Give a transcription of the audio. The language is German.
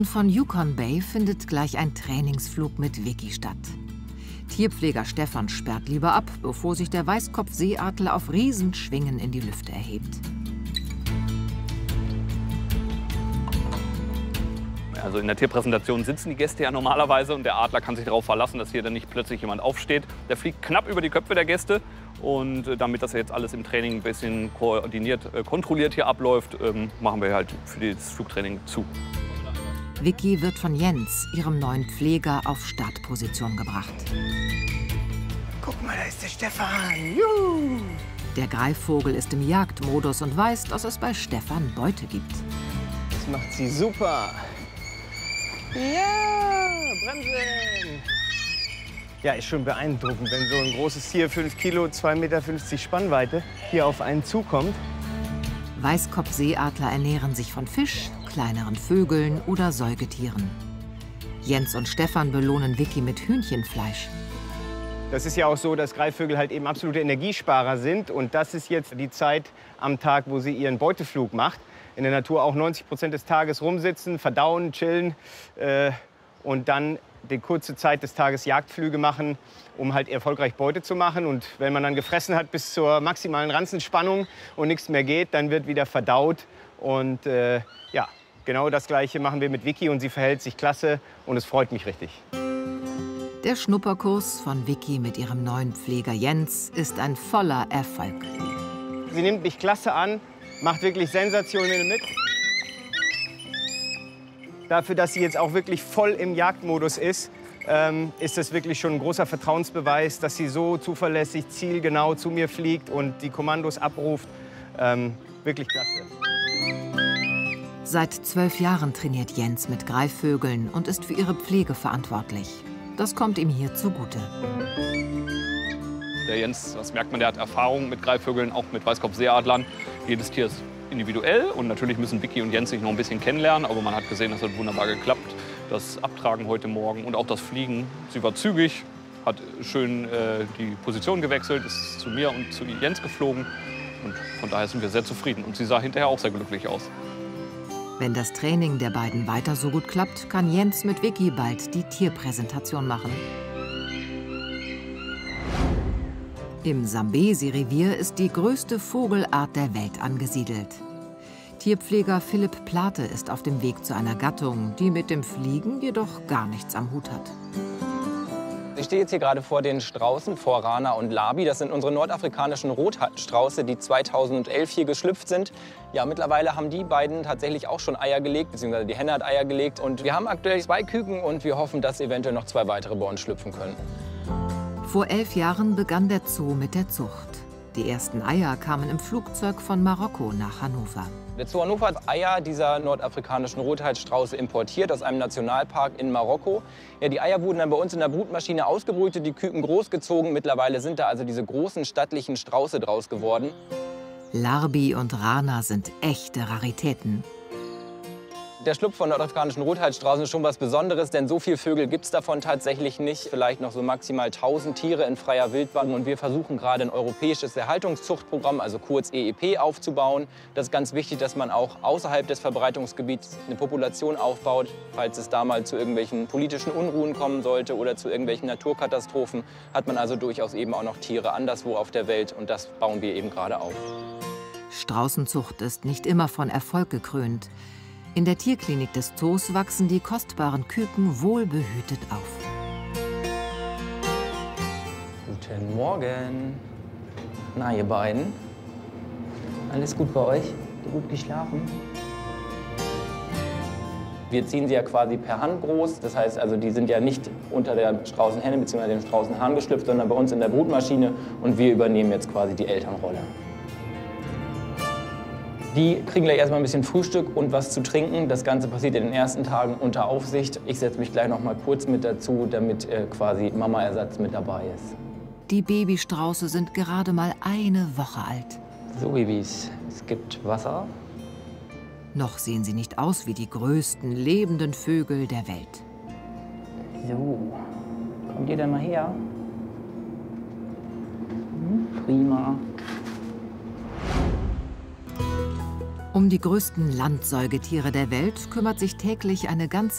Von Yukon Bay findet gleich ein Trainingsflug mit Vicky statt. Tierpfleger Stefan sperrt lieber ab, bevor sich der Weißkopfseeadler auf Riesenschwingen in die Lüfte erhebt. Also in der Tierpräsentation sitzen die Gäste ja normalerweise und der Adler kann sich darauf verlassen, dass hier dann nicht plötzlich jemand aufsteht. Der fliegt knapp über die Köpfe der Gäste und damit das jetzt alles im Training ein bisschen koordiniert, kontrolliert hier abläuft, machen wir halt für das Flugtraining zu. Vicky wird von Jens, ihrem neuen Pfleger, auf Startposition gebracht. Guck mal, da ist der Stefan. Juhu. Der Greifvogel ist im Jagdmodus und weiß, dass es bei Stefan Beute gibt. Das macht sie super. Ja, bremsen. Ja, ist schon beeindruckend, wenn so ein großes Tier, 5 Kilo, 2,50 Meter Spannweite, hier auf einen zukommt. Weißkopfseeadler ernähren sich von Fisch, kleineren Vögeln oder Säugetieren. Jens und Stefan belohnen Vicky mit Hühnchenfleisch. Das ist ja auch so, dass Greifvögel halt eben absolute Energiesparer sind. Und das ist jetzt die Zeit am Tag, wo sie ihren Beuteflug macht. In der Natur auch 90% des Tages rumsitzen, verdauen, chillen und dann die kurze Zeit des Tages Jagdflüge machen, um halt erfolgreich Beute zu machen. Und wenn man dann gefressen hat bis zur maximalen Ranzenspannung und nichts mehr geht, dann wird wieder verdaut. Und ja, genau das Gleiche machen wir mit Vicky und sie verhält sich klasse und es freut mich richtig. Der Schnupperkurs von Vicky mit ihrem neuen Pfleger Jens ist ein voller Erfolg. Sie nimmt mich klasse an, macht wirklich sensationell mit. Dafür, dass sie jetzt auch wirklich voll im Jagdmodus ist das wirklich schon ein großer Vertrauensbeweis, dass sie so zuverlässig, zielgenau zu mir fliegt und die Kommandos abruft. Wirklich klasse. Seit 12 Jahren trainiert Jens mit Greifvögeln und ist für ihre Pflege verantwortlich. Das kommt ihm hier zugute. Der Jens, das merkt man, der hat Erfahrung mit Greifvögeln, auch mit Weißkopfseeadlern. Jedes Tier ist individuell und natürlich müssen Vicky und Jens sich noch ein bisschen kennenlernen, aber man hat gesehen, das hat wunderbar geklappt. Das Abtragen heute Morgen und auch das Fliegen, sie war zügig, hat schön die Position gewechselt, ist zu mir und zu Jens geflogen und von daher sind wir sehr zufrieden und sie sah hinterher auch sehr glücklich aus. Wenn das Training der beiden weiter so gut klappt, kann Jens mit Vicky bald die Tierpräsentation machen. Im Sambesi-Revier ist die größte Vogelart der Welt angesiedelt. Tierpfleger Philipp Plate ist auf dem Weg zu einer Gattung, die mit dem Fliegen jedoch gar nichts am Hut hat. Ich stehe jetzt hier gerade vor den Straußen, vor Rana und Labi. Das sind unsere nordafrikanischen Rothalsstrauße, die 2011 hier geschlüpft sind. Ja, mittlerweile haben die beiden tatsächlich auch schon Eier gelegt, beziehungsweise die Henne hat Eier gelegt. Und wir haben aktuell 2 Küken und wir hoffen, dass eventuell noch 2 weitere bei uns schlüpfen können. Vor 11 Jahren begann der Zoo mit der Zucht. Die ersten Eier kamen im Flugzeug von Marokko nach Hannover. Der Zoo Hannover hat Eier dieser nordafrikanischen Rothalsstrauße importiert aus einem Nationalpark in Marokko. Ja, die Eier wurden dann bei uns in der Brutmaschine ausgebrütet, die Küken großgezogen. Mittlerweile sind da also diese großen stattlichen Strauße draus geworden. Larbi und Rana sind echte Raritäten. Der Schlupf von nordafrikanischen Rothalsstraußen ist schon was Besonderes, denn so viele Vögel gibt es davon tatsächlich nicht. Vielleicht noch so maximal 1000 Tiere in freier Wildbahn. Und wir versuchen gerade ein europäisches Erhaltungszuchtprogramm, also kurz EEP, aufzubauen. Das ist ganz wichtig, dass man auch außerhalb des Verbreitungsgebiets eine Population aufbaut, falls es da mal zu irgendwelchen politischen Unruhen kommen sollte oder zu irgendwelchen Naturkatastrophen, hat man also durchaus eben auch noch Tiere anderswo auf der Welt. Und das bauen wir eben gerade auf. Straußenzucht ist nicht immer von Erfolg gekrönt. In der Tierklinik des Zoos wachsen die kostbaren Küken wohlbehütet auf. Guten Morgen. Na, ihr beiden? Alles gut bei euch? Habt ihr gut geschlafen? Wir ziehen sie ja quasi per Hand groß. Das heißt, also die sind ja nicht unter der Straußenhenne bzw. dem Straußenhahn geschlüpft, sondern bei uns in der Brutmaschine. Und wir übernehmen jetzt quasi die Elternrolle. Die kriegen gleich erstmal ein bisschen Frühstück und was zu trinken. Das Ganze passiert in den ersten Tagen unter Aufsicht. Ich setze mich gleich noch mal kurz mit dazu, damit quasi Mama-Ersatz mit dabei ist. Die Babystrauße sind gerade mal eine Woche alt. So, Babys, es gibt Wasser. Noch sehen sie nicht aus wie die größten lebenden Vögel der Welt. So, kommt ihr denn mal her? Prima. Um die größten Landsäugetiere der Welt kümmert sich täglich eine ganze